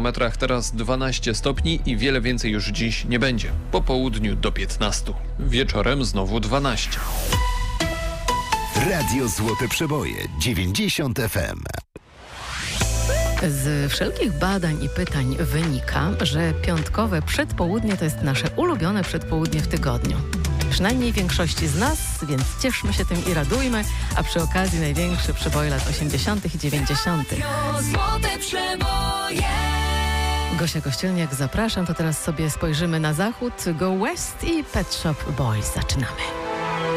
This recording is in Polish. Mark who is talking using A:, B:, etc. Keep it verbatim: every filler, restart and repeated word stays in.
A: termometrach teraz dwanaście stopni i wiele więcej już dziś nie będzie. Po południu do piętnastu. Wieczorem znowu dwanaście.
B: Radio Złote Przeboje dziewięćdziesiąt F M.
C: Z wszelkich badań i pytań wynika, że piątkowe przedpołudnie to jest nasze ulubione przedpołudnie w tygodniu. Przynajmniej większości z nas, więc cieszmy się tym i radujmy, a przy okazji największe przeboje lat osiemdziesiątych i dziewięćdziesiątych.
D: Złote Przeboje.
C: Gosia Kościelniak, zapraszam, to teraz sobie spojrzymy na zachód. Go West i Pet Shop Boys. Zaczynamy.